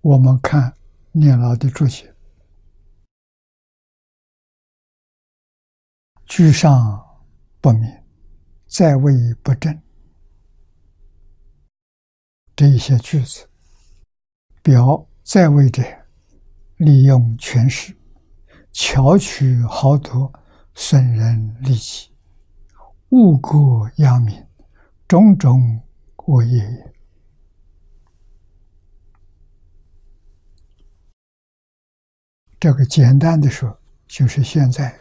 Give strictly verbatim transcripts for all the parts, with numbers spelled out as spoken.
我们看念老的注解，居上不明，在位不正，这一些句子表在位者利用权势，巧取豪夺，损人利己，误国殃民，种种恶业也。这个简单的说，就是现在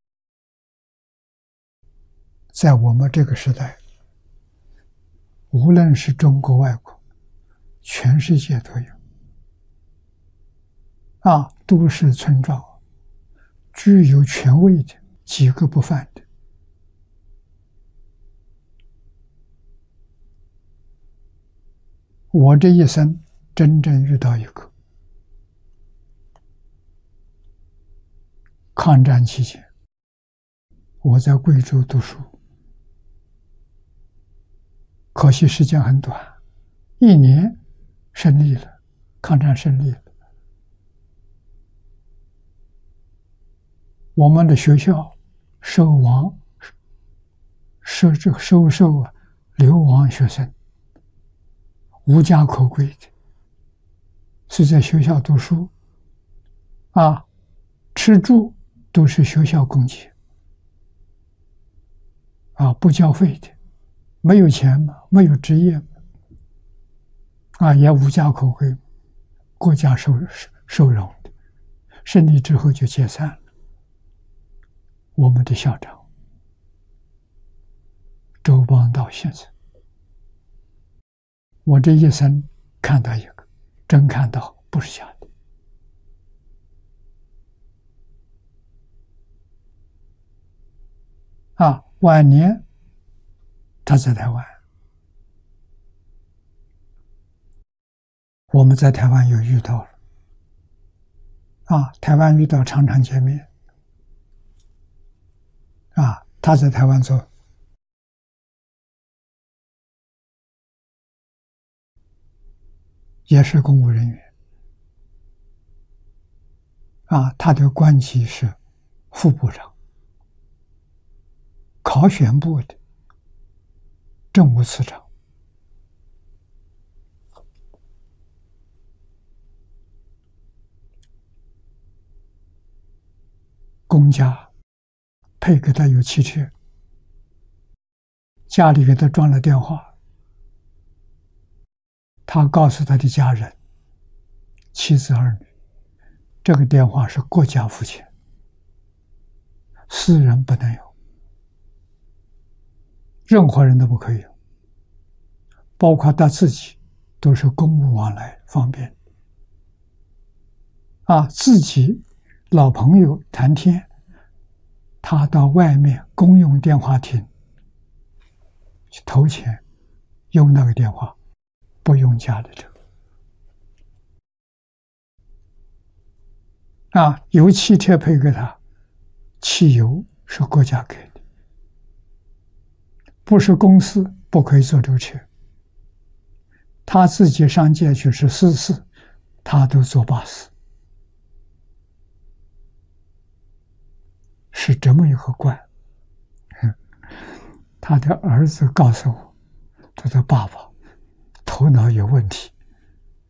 在我们这个时代，无论是中国外国，全世界都有啊，都市村庄具有权威的几个不犯的，我这一生真正遇到一个，抗战期间我在贵州读书，可惜时间很短，一年胜利了，抗战胜利了。我们的学校收亡收这个收受啊流亡学生，无家可归的，是在学校读书啊，吃住都是学校供给啊，不交费的，没有钱嘛，没有职业嘛，啊，也无家可归，国家收收容的，胜利之后就解散了。我们的校长周邦道先生，我这一生看到一个，真看到，不是假的。啊，晚年他在台湾，我们在台湾又遇到了，啊，台湾遇到常常见面，啊，他在台湾做也是公务人员，啊，他的官级是副部长，考选部的政务次长。公家配给他有汽车，家里给他装了电话，他告诉他的家人、妻子儿女，这个电话是国家付钱，私人不能有，任何人都不可以有，包括他自己都是公务往来方便啊，自己老朋友谈天，他到外面公用电话亭去投钱，用那个电话，不用家里这个啊，有汽车配给他，汽油是国家给的，不是公司不可以坐这个车，他自己上街去是私事，他都坐巴士，是这么一个官。他的儿子告诉我，他说爸爸头脑有问题，